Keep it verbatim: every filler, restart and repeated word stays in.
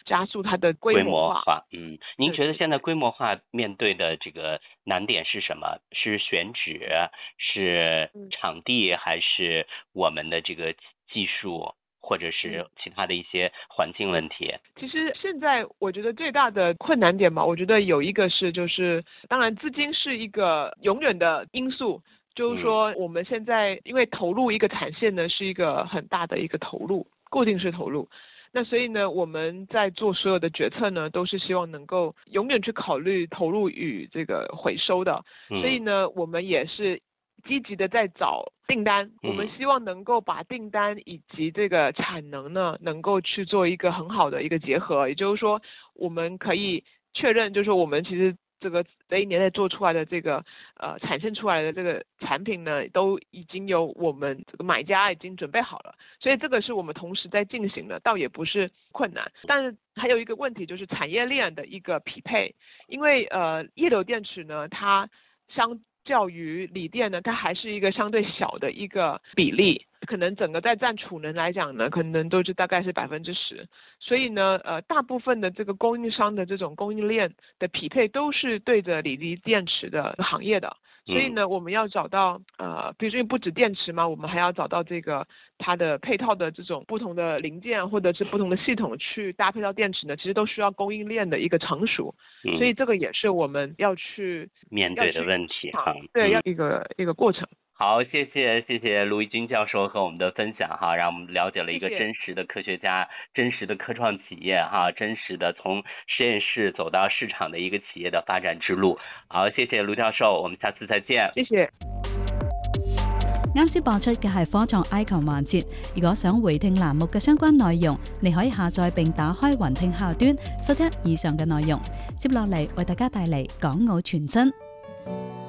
加速它的规模化。 规模化，嗯，您觉得现在规模化面对的这个难点是什么？是选址，是场地，还是我们的这个技术，或者是其他的一些环境问题？ 其实现在我觉得最大的困难点吧，我觉得有一个是就是，当然资金是一个永远的因素。就是说，我们现在因为投入一个产线呢，是一个很大的一个投入，固定式投入。那所以呢，我们在做所有的决策呢，都是希望能够永远去考虑投入与这个回收的。所以呢，我们也是积极的在找订单，我们希望能够把订单以及这个产能呢，能够去做一个很好的一个结合。也就是说，我们可以确认，就是说我们其实这个这一年内做出来的这个呃产生出来的这个产品呢，都已经有我们这个买家已经准备好了，所以这个是我们同时在进行的，倒也不是困难。但是还有一个问题就是产业链的一个匹配，因为呃液流电池呢，它相较于锂电呢，它还是一个相对小的一个比例，可能整个在占储能来讲呢，可能都是大概是百分之十。所以呢，呃，大部分的这个供应商的这种供应链的匹配都是对着锂离电池的行业的。所以呢，我们要找到呃，比如说不止电池嘛，我们还要找到这个它的配套的这种不同的零件或者是不同的系统去搭配到电池呢，其实都需要供应链的一个成熟。嗯、所以这个也是我们要去面对的问题哈。 对，要一个、嗯、一个过程。 好，谢谢谢谢卢怡君教授和我们的分享哈，让我们了解了一个真实的科学家、谢谢真实的科创企业哈，真实的从实验室走到市场的一个企业的发展之路。好，谢谢卢教授，我們下次再見。 謝謝。 啱先播出嘅係科創 Icon 環節，如果想回聽欄目嘅相關內容，你可以下載並打開雲聽客戶端，收聽以上嘅內容。接落嚟為大家帶嚟港澳傳真。